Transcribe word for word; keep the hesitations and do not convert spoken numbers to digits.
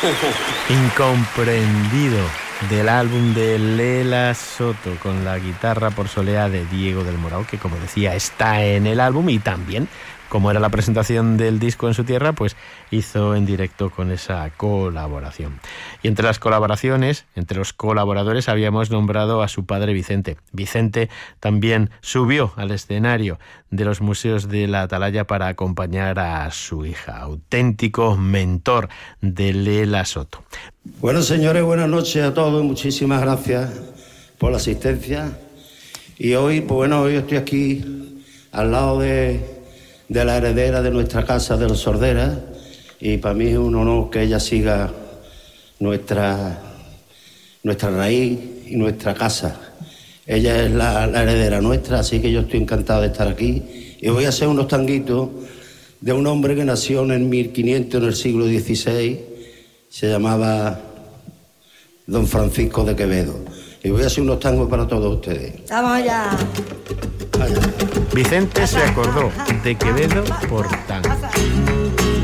Incomprendido, del álbum de Lela Soto, con la guitarra por solea de Diego del Morao, que, como decía, está en el álbum, y también, como era la presentación del disco en su tierra, pues hizo en directo con esa colaboración. Y entre las colaboraciones, entre los colaboradores, habíamos nombrado a su padre Vicente. Vicente también subió al escenario de los museos de la Atalaya para acompañar a su hija, auténtico mentor de Lela Soto. Bueno, señores, buenas noches a todos, muchísimas gracias por la asistencia. Y hoy, pues bueno, hoy estoy aquí al lado de... de la heredera de nuestra casa de los Sorderas, y para mí es un honor que ella siga nuestra, nuestra raíz y nuestra casa. Ella es la, la heredera nuestra, así que yo estoy encantado de estar aquí. Y voy a hacer unos tanguitos de un hombre que nació en el mil quinientos, en el siglo dieciséis, se llamaba Don Francisco de Quevedo. Y voy a hacer unos tangos para todos ustedes. ¡Vamos allá! Vicente se acordó de Quevedo por tango.